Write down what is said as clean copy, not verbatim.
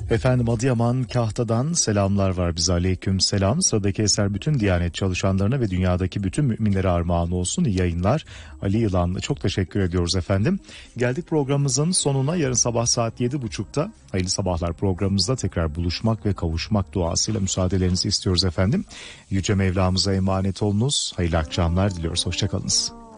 Efendim Adıyaman Kahta'dan selamlar var bize, aleyküm selam. Sıradaki eser bütün Diyanet çalışanlarına ve dünyadaki bütün müminlere armağan olsun. İyi yayınlar. Ali Yılanlı, çok teşekkür ediyoruz efendim. Geldik programımızın sonuna. Yarın sabah saat 7.30'da Hayırlı Sabahlar programımızda tekrar buluşmak ve kavuşmak duasıyla müsaadelerinizi istiyoruz efendim. Yüce Mevlamıza emanet olunuz. Hayırlı akşamlar diliyoruz. Hoşçakalınız.